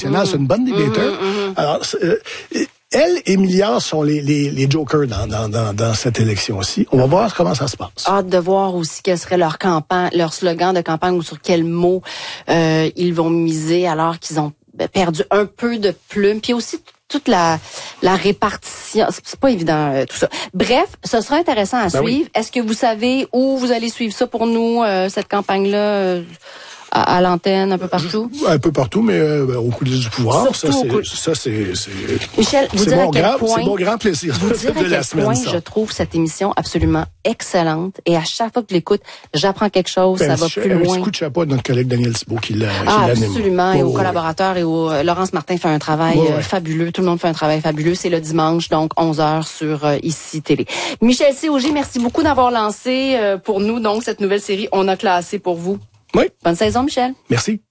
nationale. C'est une bonne debater. Alors, elle et Milliard sont les jokers dans cette élection-ci. On va voir comment ça se passe. Hâte de voir aussi quel serait leur campagne, leur slogan de campagne ou sur quel mot ils vont miser alors qu'ils ont perdu un peu de plume. Puis aussi toute la répartition. C'est pas évident tout ça. Bref, ce sera intéressant à suivre. Oui. Est-ce que vous savez où vous allez suivre ça pour nous, cette campagne-là? À l'antenne, un peu partout? Un peu partout, mais au coulisses du pouvoir. Surtout ça, c'est Michel, vous dire à quel point... C'est mon grand plaisir vous dire de la semaine. Je trouve cette émission absolument excellente. Et à chaque fois que je l'écoute, j'apprends quelque chose, ça va plus loin. Un petit coup de chapeau à notre collègue Daniel Thibault qui l'anime. Absolument. Et aux collaborateurs et Laurence Martin fait un travail fabuleux. Tout le monde fait un travail fabuleux. C'est le dimanche, donc 11h sur ICI Télé. Michel C. Augier, merci beaucoup d'avoir lancé pour nous donc cette nouvelle série On a classé pour vous. Oui. Bonne saison, Michel. Merci.